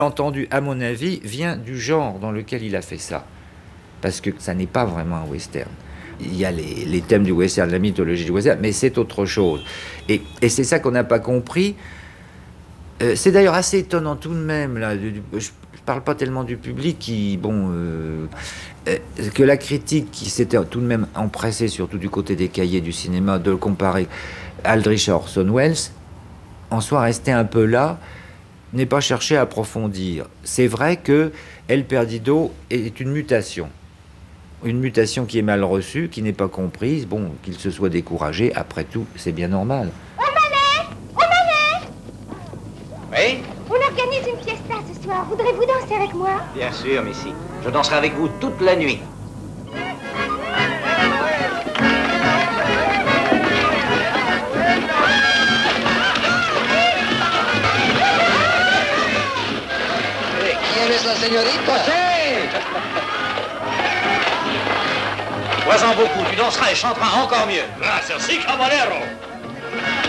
Entendu, à mon avis, vient du genre dans lequel il a fait ça. Parce que ça n'est pas vraiment un western. Il y a les thèmes du western, la mythologie du western, mais c'est autre chose. Et c'est ça qu'on n'a pas compris. C'est d'ailleurs assez étonnant tout de même, là. Je parle pas tellement du public qui, que la critique qui s'était tout de même empressée, surtout du côté des cahiers du cinéma, de le comparer à Aldrich à Orson Welles, en soit resté un peu là, n'ait pas cherché à approfondir. C'est vrai que El Perdido est une mutation qui est mal reçue, qui n'est pas comprise. Bon, qu'il se soit découragé, après tout, c'est bien normal. Oui? On organise une fiesta ce soir. Voudrez-vous danser avec moi? Bien sûr, Missy. Je danserai avec vous toute la nuit. ¿Quién es la señorita? Vois-en beaucoup, tu danseras et chanteras encore mieux. Gracias, sí, caballero.